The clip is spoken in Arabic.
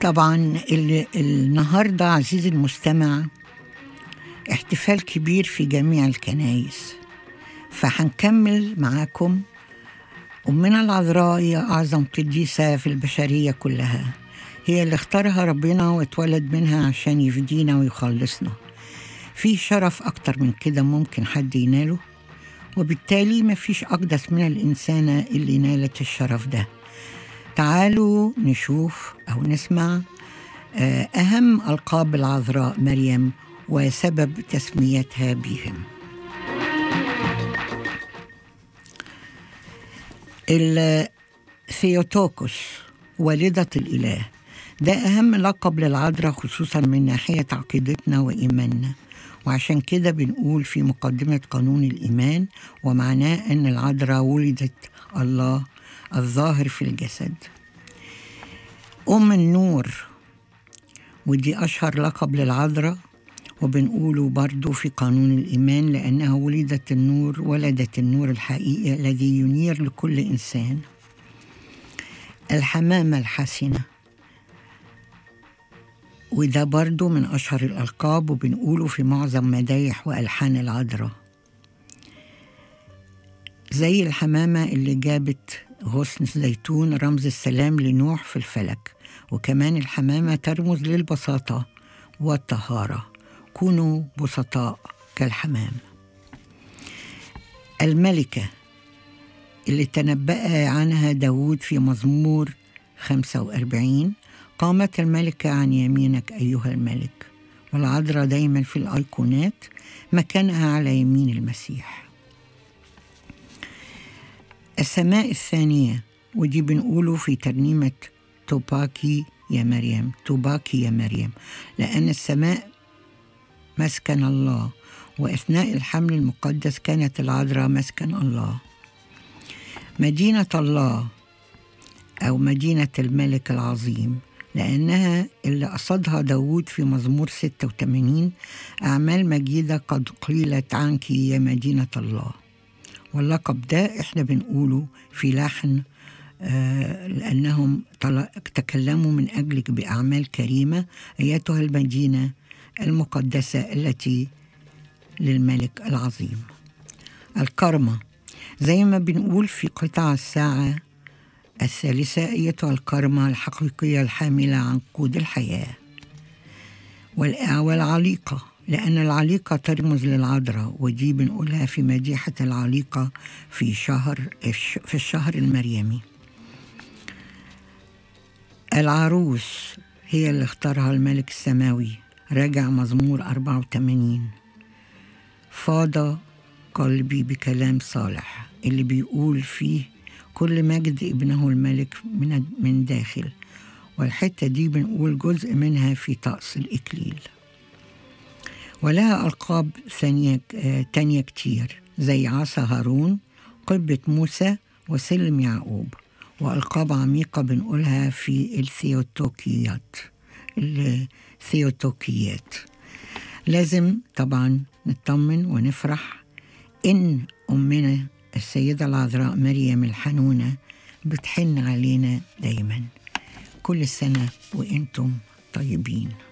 طبعا النهاردة عزيزي المستمع احتفال كبير في جميع الكنائس، فهنكمل معاكم. أمنا العذراء هي أعظم قديسة في البشرية كلها، هي اللي اختارها ربنا واتولد منها عشان يفدينا ويخلصنا. في شرف أكتر من كده ممكن حد يناله، وبالتالي مفيش أقدس من الإنسانة اللي نالت الشرف ده. تعالوا نشوف أو نسمع أهم ألقاب العذراء مريم وسبب تسميتها بهم. الثيوتوكوس والدة الإله، ده أهم لقب للعذراء خصوصا من ناحية عقيدتنا وإيماننا، وعشان كده بنقول في مقدمة قانون الإيمان ومعناه أن العذراء ولدت الله الظاهر في الجسد. أم النور، ودي أشهر لقب للعذراء، وبنقوله برضو في قانون الإيمان لأنها ولدت النور الحقيقي الذي ينير لكل إنسان. الحمامة الحسنة، وده برضو من أشهر الألقاب، وبنقوله في معظم مدايح وألحان العذراء. زي الحمامة اللي جابت غصن الزيتون رمز السلام لنوح في الفلك، وكمان الحمامة ترمز للبساطة والطهارة، كونوا بسطاء كالحمام. الملكة اللي تنبأ عنها داود في مزمور 45، قامت الملكة عن يمينك أيها الملك، والعذراء دايما في الأيقونات مكانها على يمين المسيح. السماء الثانية، ودي بنقوله في ترنيمة توباكي يا مريم، توباكي يا مريم، لأن السماء مسكن الله، وأثناء الحمل المقدس كانت العذراء مسكن الله. مدينة الله أو مدينة الملك العظيم، لأنها اللي قصدها داود في مزمور 86، أعمال مجيدة قد قيلت عنك يا مدينة الله. واللقب ده احنا بنقوله في لحن لأنهم تكلموا من أجلك بأعمال كريمة أيتها المدينة المقدسة التي للملك العظيم. الكرمة، زي ما بنقول في قطع الساعة الثالثة، أيتها الكرمة الحقيقية الحاملة عنقود الحياة. والعليقة، لأن العليقة ترمز للعذراء، ودي بنقولها في مديحة العليقة في الشهر المريمي. العروس هي اللي اختارها الملك السماوي، راجع مزمور 84، فاض قلبي بكلام صالح، اللي بيقول فيه كل مجد ابنه الملك من داخل، والحتة دي بنقول جزء منها في طقس الإكليل. ولها ألقاب تانية كتير، زي عصا هارون، قبة موسى، وسلم يعقوب، وألقاب عميقة بنقولها في الثيوتوكيات. لازم طبعا نطمن ونفرح إن أمنا السيدة العذراء مريم الحنونة بتحن علينا دايما. كل سنة وإنتم طيبين.